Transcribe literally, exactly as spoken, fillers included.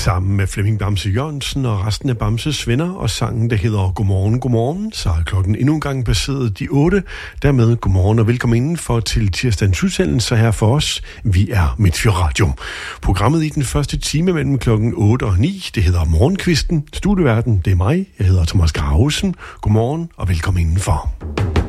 Sammen med Flemming Bamse Jørgensen og resten af Bamses venner og sangen, der hedder Godmorgen, Godmorgen, så er klokken endnu en gang passeret de otte. Dermed godmorgen og velkommen indenfor til tirsdagens udsendelse her for os. Vi er Midtfjord Radio. Programmet i den første time mellem klokken otte og ni, det hedder Morgenkvisten. Studieverden, det er mig. Jeg hedder Thomas Gravesen. Godmorgen og velkommen indenfor.